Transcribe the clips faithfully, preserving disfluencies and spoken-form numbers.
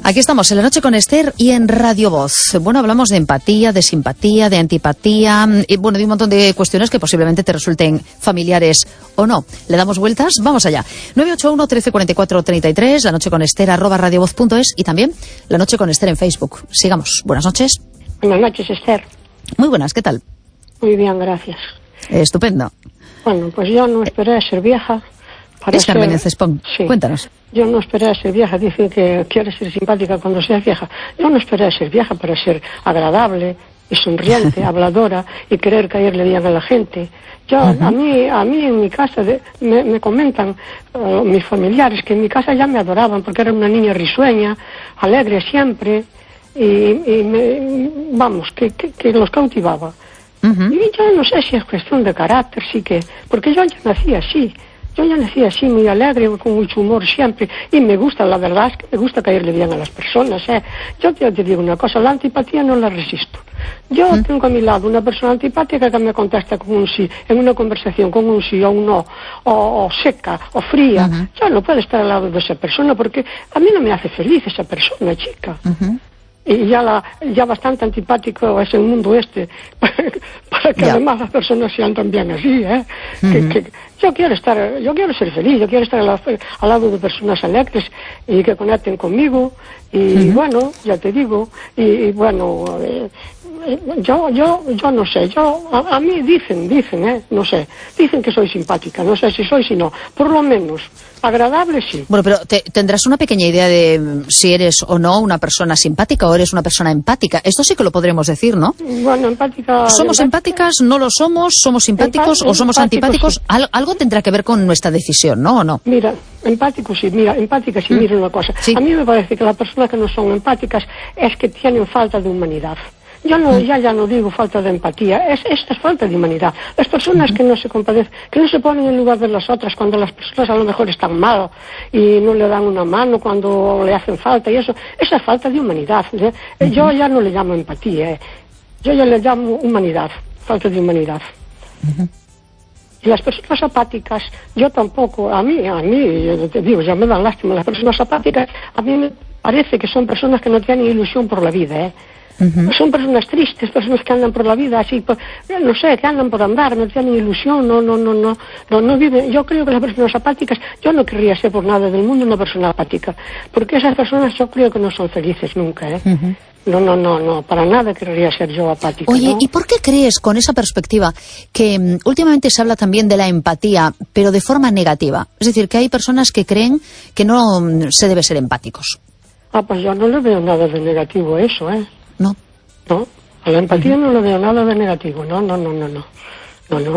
Aquí estamos en La Noche con Esther y en Radio Voz. Bueno, hablamos de empatía, de simpatía, de antipatía y bueno, de un montón de cuestiones que posiblemente te resulten familiares o no. ¿Le damos vueltas? Vamos allá. nueve ocho uno, trece cuarenta y cuatro, treinta y tres, La Noche con Esther, arroba radiovoz punto es y también La Noche con Esther en Facebook. Sigamos. Buenas noches. Buenas noches, Esther. Muy buenas, ¿qué tal? Muy bien, gracias. Eh, estupendo. Bueno, pues yo no esperé a ser vieja. Para es Carmen ser... Cespón. Sí. Cuéntanos. Yo no esperé a ser vieja. Dicen que quieres ser simpática cuando seas vieja. Yo no esperé a ser vieja para ser agradable y sonriente, habladora y querer caerle bien a la gente. Yo, uh-huh. a mí, a mí en mi casa de, me, me comentan uh, mis familiares que en mi casa ya me adoraban porque era una niña risueña, alegre siempre y, y me, vamos, que, que, que los cautivaba. Uh-huh. Y yo no sé si es cuestión de carácter, sí que, porque yo ya nací así. Yo ya nací así, muy alegre, con mucho humor siempre, y me gusta, la verdad es que me gusta caerle bien a las personas, ¿eh? Yo te, te digo una cosa, la antipatía no la resisto. Yo ¿Mm? tengo a mi lado una persona antipática que me contesta con un sí, en una conversación con un sí o un no, o, o seca, o fría. Uh-huh. Yo no puedo estar al lado de esa persona porque a mí no me hace feliz esa persona, chica. Uh-huh. Y ya la ya bastante antipático es el mundo este para que yeah. además las personas sean también así, ¿eh? Uh-huh. que, que yo quiero estar yo quiero ser feliz, yo quiero estar al, al lado de personas alegres y que conecten conmigo y uh-huh. bueno, ya te digo y, y bueno eh, yo yo yo no sé, yo a, a mí dicen dicen eh no sé, dicen que soy simpática, no sé si soy si no, por lo menos agradable sí. Bueno, pero te, tendrás una pequeña idea de si eres o no una persona simpática o eres una persona empática. Esto sí que lo podremos decir, ¿no? Bueno, empática... ¿Somos empática? empáticas? ¿No lo somos? ¿Somos simpáticos Empá- o somos antipáticos? Sí. Al, algo tendrá que ver con nuestra decisión, ¿no? ¿O no? Mira, empático sí, mira, empática sí, mm. mira una cosa. Sí. A mí me parece que las personas que no son empáticas es que tienen falta de humanidad. Yo no, ya, ya no digo falta de empatía, es, esta es falta de humanidad. Las personas uh-huh. que no se compadecen, que no se ponen en lugar de las otras cuando las personas a lo mejor están mal y no le dan una mano cuando le hacen falta y eso, esa es falta de humanidad. ¿eh? Uh-huh. Yo ya no le llamo empatía, ¿eh? Yo ya le llamo humanidad, falta de humanidad. Uh-huh. Y las personas apáticas, yo tampoco, a mí, a mí, yo te digo, ya me dan lástima, las personas apáticas, a mí me parece que son personas que no tienen ilusión por la vida, ¿eh? Uh-huh. Son personas tristes, personas que andan por la vida así, por, no sé, que andan por andar, no tienen ilusión, no, no, no, no, no, no viven. Yo creo que las personas apáticas, yo no querría ser por nada del mundo una persona apática, porque esas personas yo creo que no son felices nunca, ¿eh? Uh-huh. No, no, no, no, para nada querría ser yo apática. Oye, ¿no? ¿y por qué crees, con esa perspectiva, que um, últimamente se habla también de la empatía, pero de forma negativa? Es decir, que hay personas que creen que no um, se debe ser empáticos. Ah, pues yo no le veo nada de negativo a eso, ¿eh? No. No, a la empatía uh-huh. no le veo nada de negativo, no, no, no, no, no, no, no.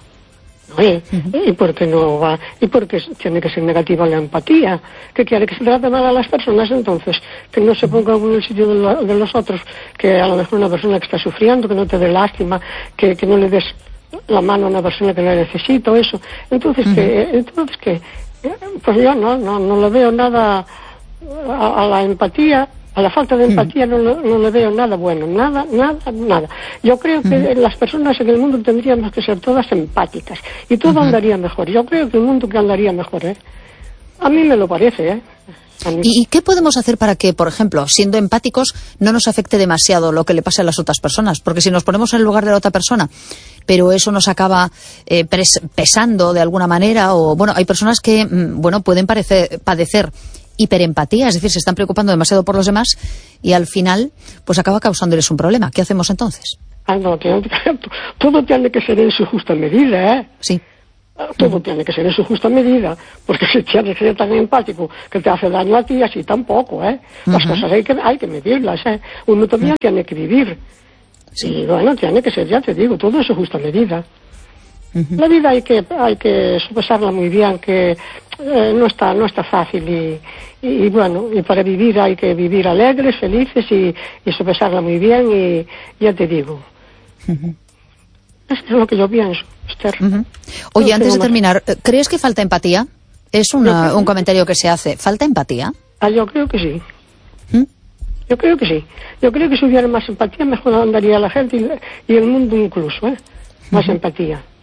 no ¿y, uh-huh. ¿Y por qué no va? ¿Y por qué tiene que ser negativa la empatía? ¿Que quiere que se trate mal a las personas entonces? Que no se ponga en el sitio de, la, de los otros, que a lo mejor una persona que está sufriendo, que no te dé lástima, que, que no le des la mano a una persona que la necesita o eso. Entonces, uh-huh. que, entonces que, pues yo no, no, no le veo nada a, a la empatía. A la falta de empatía mm. no, no le veo nada bueno, nada, nada, nada. Yo creo que mm. las personas en el mundo tendríamos que ser todas empáticas y todo uh-huh. andaría mejor. Yo creo que el mundo que andaría mejor, ¿eh? A mí me lo parece, ¿eh? ¿Y qué podemos hacer para que, por ejemplo, siendo empáticos, no nos afecte demasiado lo que le pasa a las otras personas? Porque si nos ponemos en el lugar de la otra persona, pero eso nos acaba eh, pres- pesando de alguna manera, o bueno, hay personas que, mm, bueno, pueden parecer, padecer hiperempatía, es decir, se están preocupando demasiado por los demás y al final pues acaba causándoles un problema. ¿Qué hacemos entonces? Ah, no, tiene, todo tiene que ser en su justa medida, ¿eh? Sí. Todo uh-huh. tiene que ser en su justa medida, porque si tienes que ser tan empático que te hace daño a ti, así tampoco, ¿eh? Las uh-huh. cosas hay que, hay que medirlas, ¿eh? Uno también uh-huh. tiene que vivir. Sí. Y bueno, tiene que ser, ya te digo, todo en su justa medida. Uh-huh. La vida hay que hay que sopesarla muy bien, que eh, no está no está fácil y, y, y bueno, y para vivir hay que vivir alegres, felices y, y sopesarla muy bien y ya te digo. Uh-huh. Eso es lo que yo pienso, Esther. Uh-huh. Oye, no antes de terminar, ¿crees que falta empatía? Es una, un comentario que se hace. ¿Falta empatía? Ah, yo creo que sí. ¿Mm? Yo creo que sí. Yo creo que si hubiera más empatía, mejor andaría la gente y, y el mundo incluso, ¿eh? Más uh-huh. empatía.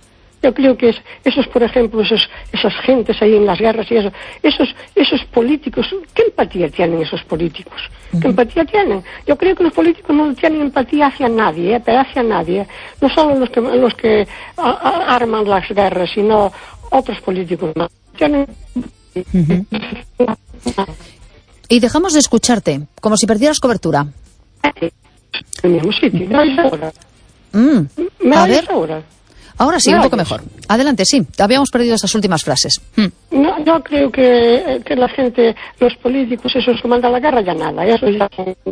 Yo creo que es, esos, por ejemplo, esos, esas gentes ahí en las guerras y eso, esos, esos políticos, ¿qué empatía tienen esos políticos? ¿Qué uh-huh. empatía tienen? Yo creo que los políticos no tienen empatía hacia nadie, ¿eh? Pero hacia nadie. No solo los que, los que a, a, arman las guerras, sino otros políticos más. Tienen... Uh-huh. Y dejamos de escucharte, como si perdieras cobertura. En el mismo sitio, ¿me oyes ahora? Mm. ¿Me a oyes ver. ahora? Ahora sí, ¿Me un poco oyes? mejor. Adelante, sí. Habíamos perdido esas últimas frases. Mm. No, yo creo que, que la gente, los políticos, esos que mandan la guerra, ya nada. Eso ya...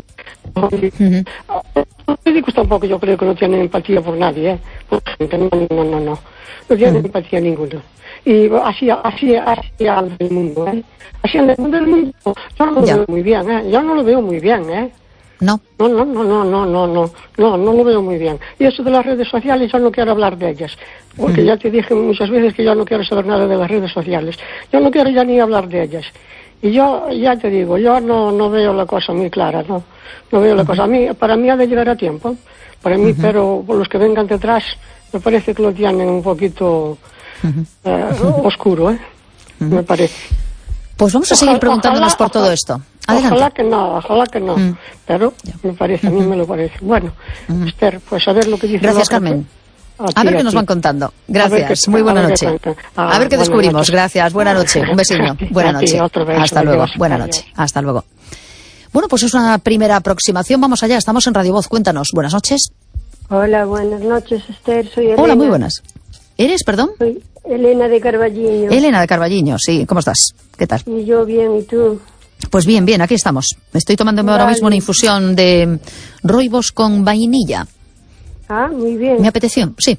Uh-huh. Los políticos tampoco yo creo que no tienen empatía por nadie, ¿eh? Por gente, no, no, no, no. No tienen uh-huh. empatía ninguna. Y así, así, así anda el mundo, ¿eh? Así anda el mundo, el mundo. Yo no lo ya. veo muy bien, ¿eh? Yo no lo veo muy bien, ¿eh? No. No, no, no, no, no, no, no, no, no lo veo muy bien. Y eso de las redes sociales, yo no quiero hablar de ellas, porque mm. ya te dije muchas veces que yo no quiero saber nada de las redes sociales. Yo no quiero ya ni hablar de ellas. Y yo, ya te digo, yo no, no veo la cosa muy clara, no, no veo la uh-huh. cosa. A mí, para mí ha de llegar a tiempo, para mí, uh-huh. pero por los que vengan detrás, me parece que lo tienen un poquito uh-huh. eh, uh-huh. oscuro, ¿eh? Uh-huh. Me parece. Pues vamos a seguir Ojalá, preguntándonos ojalá, por todo ojalá, esto. Adelante. Ojalá que no, ojalá que no. Mm. Pero ya. me parece, a mí uh-huh. me lo parece. Bueno, uh-huh. Esther, pues a ver lo que dice. Gracias, Carmen. A, ti, a ver qué nos van contando. Gracias. Qué, Muy buena noche. Ah, a ver qué descubrimos. Noches. Gracias. Buena noche. Un besito. Buena noche. Beso, Hasta luego. Buena noche. Hasta luego. Bueno, pues es una primera aproximación. Vamos allá. Estamos en Radio Voz. Cuéntanos. Buenas noches. Hola, buenas noches, Esther. Soy Elena. Hola, muy buenas. ¿Eres, perdón? Soy Elena de Carballiño. Elena de Carballiño, sí. ¿Cómo estás? ¿Qué tal? Y yo bien, ¿y tú? Pues bien, bien, aquí estamos. Estoy tomándome vale. ahora mismo una infusión de roibos con vainilla. Ah, muy bien. Me apeteció, sí.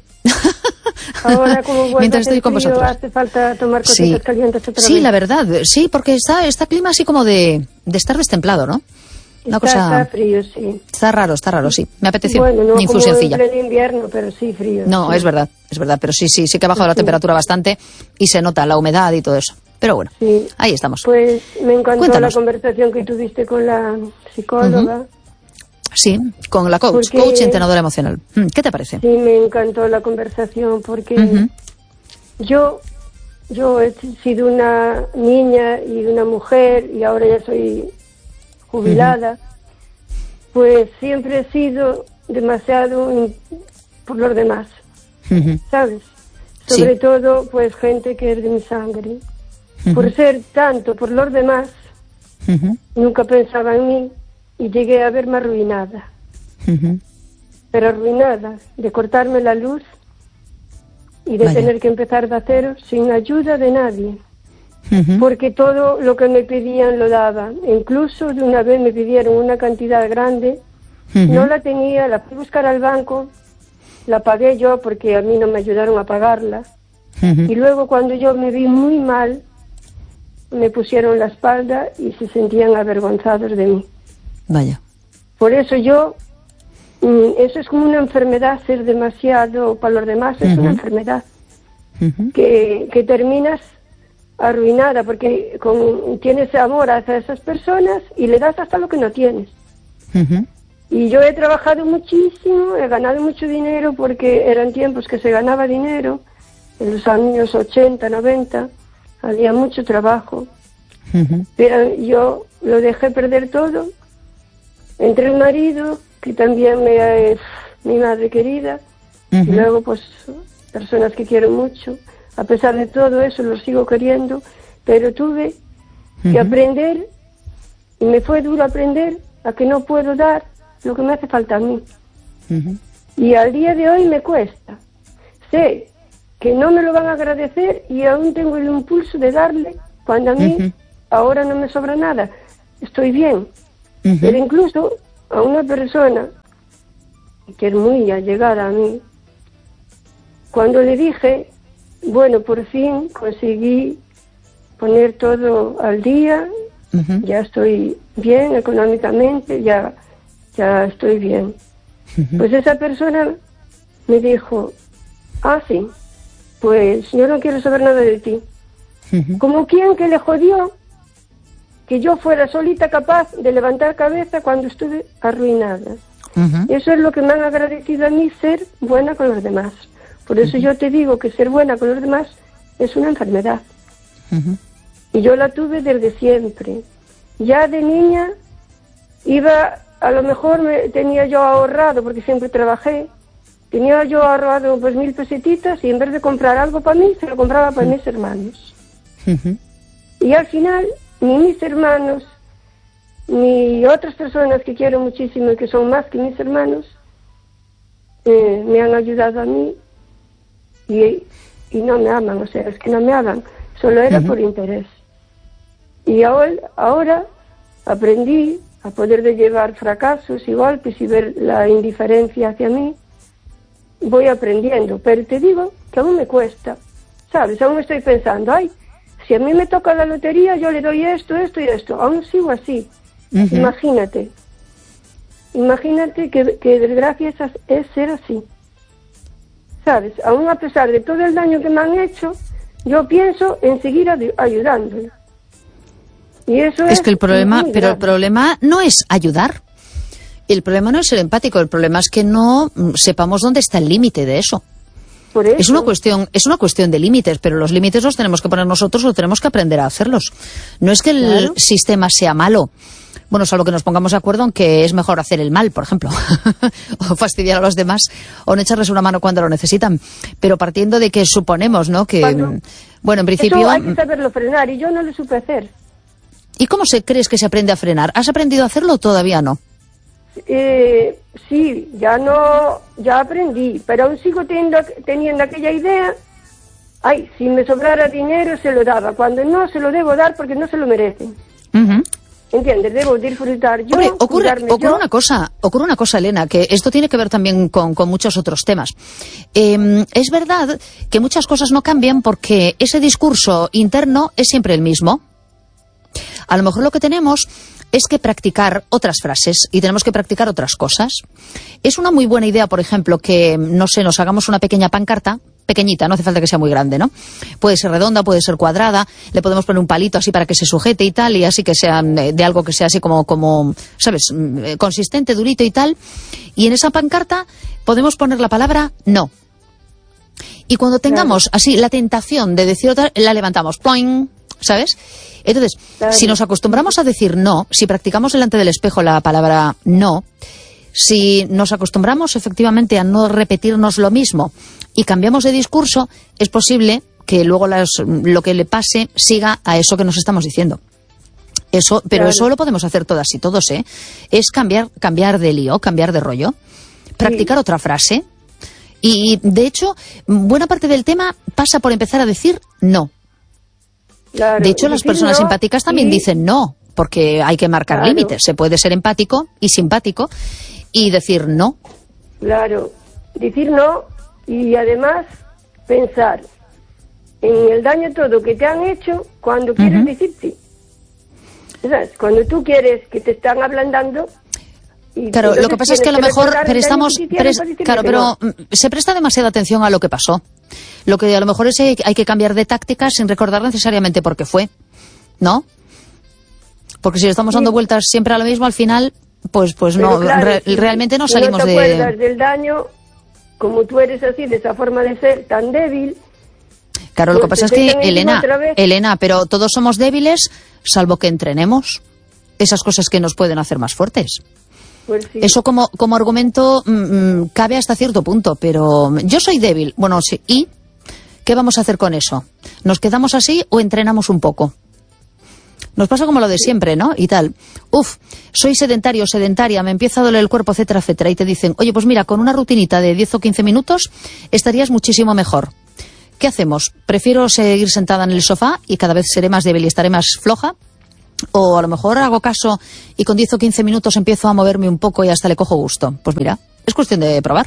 Ahora, como mientras estoy con frío, vosotros. Hace falta tomar cositas sí. calientes otra Sí, vez. la verdad, sí, porque está, está clima así como de, de estar destemplado, ¿no? Una está, cosa... está frío, sí. Está raro, está raro, sí. Me apeteció bueno, no una infusioncilla. Como en pleno invierno, pero sí frío. No, sí. es verdad, es verdad, pero sí, sí, sí que ha bajado sí. la temperatura bastante y se nota la humedad y todo eso. Pero bueno, sí. ahí estamos. Pues me encantó Cuéntanos. la conversación que tuviste con la psicóloga. Uh-huh. Sí, con la coach, porque... coach y entrenadora emocional. ¿Qué te parece? Sí, me encantó la conversación porque uh-huh. yo, yo he sido una niña y una mujer y ahora ya soy jubilada. Uh-huh. Pues siempre he sido demasiado in... por los demás, uh-huh. ¿sabes? Sobre sí. todo, pues, gente que es de mi sangre. Uh-huh. Por ser tanto por los demás, uh-huh. nunca pensaba en mí y llegué a verme arruinada. Uh-huh. Pero arruinada de cortarme la luz y de Vaya. tener que empezar de cero sin ayuda de nadie. Uh-huh. Porque todo lo que me pedían lo daba. Incluso de una vez me pidieron una cantidad grande, uh-huh. no la tenía, la fui a buscar al banco, la pagué yo porque a mí no me ayudaron a pagarla. Uh-huh. Y luego cuando yo me vi muy mal, me pusieron la espalda y se sentían avergonzados de mí. Vaya. Por eso yo, eso es como una enfermedad, ser demasiado para los demás es uh-huh. una enfermedad. Uh-huh. Que, que terminas arruinada porque con, tienes amor hacia esas personas y le das hasta lo que no tienes. Uh-huh. Y yo he trabajado muchísimo, he ganado mucho dinero porque eran tiempos que se ganaba dinero, en los años ochenta, noventa, había mucho trabajo. Uh-huh. Pero yo lo dejé perder todo, entre el marido, que también me, mi madre querida, uh-huh. y luego pues personas que quiero mucho. A pesar de todo eso, lo sigo queriendo, pero tuve uh-huh. que aprender, y me fue duro aprender, a que no puedo dar lo que me hace falta a mí. Uh-huh. Y al día de hoy me cuesta. Sé que no me lo van a agradecer y aún tengo el impulso de darle, cuando a mí uh-huh. ahora no me sobra nada. Estoy bien. Uh-huh. Pero incluso a una persona que es muy allegada a mí, cuando le dije, bueno, por fin conseguí poner todo al día, uh-huh. ya estoy bien económicamente, ya, ya estoy bien. Uh-huh. Pues esa persona me dijo, ah, sí, pues yo no quiero saber nada de ti. Uh-huh. Como quien que le jodió que yo fuera solita capaz de levantar cabeza cuando estuve arruinada. Uh-huh. Eso es lo que me han agradecido a mí, ser buena con los demás. Por eso uh-huh. yo te digo que ser buena con los demás es una enfermedad. Uh-huh. Y yo la tuve desde siempre. Ya de niña iba, a lo mejor me, tenía yo ahorrado, porque siempre trabajé, tenía yo ahorrado pues mil pesetitas y en vez de comprar algo para mí, se lo compraba para uh-huh. mis hermanos. Uh-huh. Y al final, ni mis hermanos, ni otras personas que quiero muchísimo y que son más que mis hermanos, eh, me han ayudado a mí y, y no me aman, o sea, es que no me aman, solo era uh-huh. por interés. Y ahora, ahora aprendí a poder de llevar fracasos y golpes y ver la indiferencia hacia mí. Voy aprendiendo, pero te digo que aún me cuesta, ¿sabes? Aún estoy pensando, ay, si a mí me toca la lotería, yo le doy esto, esto y esto. Aún sigo así. Uh-huh. Imagínate. Imagínate que, que desgracia es, es ser así. ¿Sabes? Aún a pesar de todo el daño que me han hecho, yo pienso en seguir ay- ayudándole. Y eso es, es que el problema, pero el problema no es ayudar. El problema no es ser empático, el problema es que no sepamos dónde está el límite de eso. Por eso. Es una cuestión, es una cuestión de límites, pero los límites los tenemos que poner nosotros o tenemos que aprender a hacerlos. No es que el claro. sistema sea malo. Bueno, salvo que nos pongamos de acuerdo en que es mejor hacer el mal, por ejemplo, o fastidiar a los demás, o no echarles una mano cuando lo necesitan. Pero partiendo de que suponemos, ¿no? Que, cuando, bueno, en principio... Eso hay que saberlo frenar, y yo no lo supe hacer. ¿Y cómo se crees que se aprende a frenar? ¿Has aprendido a hacerlo o todavía no? Eh, sí, ya no, ya aprendí, pero aún sigo teniendo, teniendo aquella idea. Ay, si me sobrara dinero se lo daba, cuando no se lo debo dar porque no se lo merecen. Uh-huh. ¿Entiendes? Debo disfrutar yo. Hombre, ocurre, ocurre yo. una cosa, ocurre una cosa, Elena, que esto tiene que ver también con, con muchos otros temas. Eh, es verdad que muchas cosas no cambian porque ese discurso interno es siempre el mismo. A lo mejor lo que tenemos es que practicar otras frases y tenemos que practicar otras cosas. Es una muy buena idea, por ejemplo, que, no sé, nos hagamos una pequeña pancarta, pequeñita, no hace falta que sea muy grande, ¿no? Puede ser redonda, puede ser cuadrada, le podemos poner un palito así para que se sujete y tal, y así que sea de, de algo que sea así como, como, ¿sabes?, consistente, durito y tal. Y en esa pancarta podemos poner la palabra no. Y cuando tengamos claro. así la tentación de decir otra, la levantamos, ¡ploing! ¿Sabes? Entonces, claro. si nos acostumbramos a decir no, si practicamos delante del espejo la palabra no, si nos acostumbramos efectivamente a no repetirnos lo mismo y cambiamos de discurso, es posible que luego las, lo que le pase siga a eso que nos estamos diciendo. Eso, pero claro. eso lo podemos hacer todas y todos, ¿eh? Es cambiar, cambiar de lío, cambiar de rollo, practicar sí. otra frase. Y, de hecho, buena parte del tema pasa por empezar a decir no. Claro, de hecho, las personas no, simpáticas también sí. dicen no, porque hay que marcar claro. límites. Se puede ser empático y simpático y decir no. Claro, decir no y además pensar en el daño todo que te han hecho cuando quieres uh-huh. decir sí. ¿Sabes? Cuando tú quieres que te están ablandando... Y claro, lo que pasa es que a lo mejor prestamos... Pres, claro, pero no. se presta demasiada atención a lo que pasó. Lo que a lo mejor es que hay que cambiar de táctica sin recordar necesariamente por qué fue, ¿no? Porque si le estamos dando sí. vueltas siempre a lo mismo, al final, pues pues pero no, claro, re, si, realmente no salimos no te de... acuerdas del daño, como tú eres así, de esa forma de ser tan débil... Claro, pues lo que pasa es que, Elena, Elena, pero todos somos débiles, salvo que entrenemos esas cosas que nos pueden hacer más fuertes. Pues sí. Eso como, como argumento mmm, cabe hasta cierto punto, pero yo soy débil. Bueno, sí, ¿y qué vamos a hacer con eso? ¿Nos quedamos así o entrenamos un poco? Nos pasa como lo de siempre, ¿no? Y tal. Uf, soy sedentario, sedentaria, me empieza a doler el cuerpo, etcétera, etcétera. Y te dicen, oye, pues mira, con una rutinita de diez o quince minutos estarías muchísimo mejor. ¿Qué hacemos? ¿Prefiero seguir sentada en el sofá y cada vez seré más débil y estaré más floja? O a lo mejor hago caso y con diez o quince minutos empiezo a moverme un poco y hasta le cojo gusto. Pues mira, es cuestión de probar.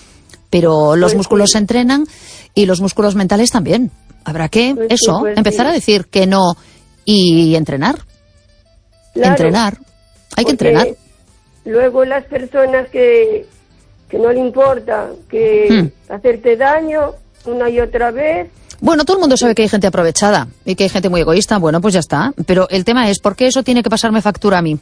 Pero los pues músculos sí. se entrenan y los músculos mentales también. Habrá que, pues eso, sí, pues empezar sí. a decir que no y entrenar. Claro, entrenar. Hay que entrenar. Luego las personas que, que no le importa que hmm. hacerte daño una y otra vez... Bueno, todo el mundo sabe que hay gente aprovechada y que hay gente muy egoísta. Bueno, pues ya está. Pero el tema es, ¿por qué eso tiene que pasarme factura a mí?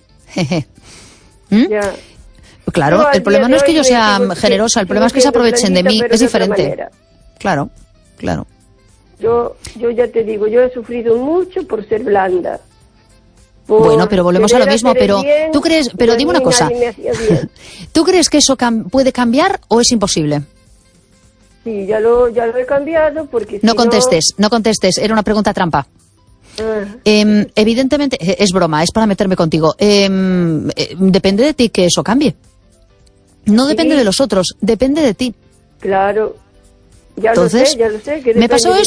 ¿Mm? Ya. Claro, no, el problema no es que yo sea generosa, el problema es que se aprovechen de mí. Es diferente. claro, claro. Yo, yo ya te digo, yo he sufrido mucho por ser blanda. Por bueno, pero volvemos a lo mismo, pero bien, tú crees, pero dime una cosa, ¿tú crees que eso cam- puede cambiar o es imposible? Sí, ya lo, ya lo he cambiado porque No si contestes, no... no contestes, era una pregunta trampa. Ah. Eh, evidentemente, es broma, es para meterme contigo. Eh, eh, depende de ti que eso cambie. No Sí. depende de los otros, depende de ti. Claro, ya Entonces, lo sé, ya lo sé. Que me pasó depende de esto.